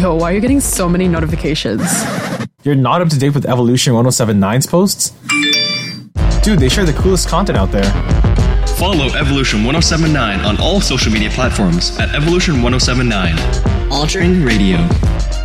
Yo, why are you getting so many notifications? You're not up to date with Evolution 1079's posts? Dude, they share the coolest content out there. Follow Evolution 1079 on all social media platforms at Evolution 1079. Altering Radio.